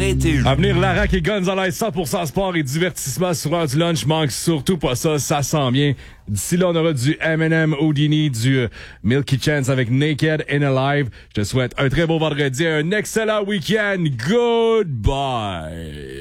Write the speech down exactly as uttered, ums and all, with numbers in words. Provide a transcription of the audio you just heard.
arrêter. À venir, Larac et Gonzalez, cent pour cent sport et divertissement sur l'heure du lunch. Manque surtout pas ça, ça sent bien. D'ici là, on aura du Eminem, Houdini, du euh, Milky Chance avec Naked and Alive. Je te souhaite un très beau vendredi, un excellent week-end. Goodbye.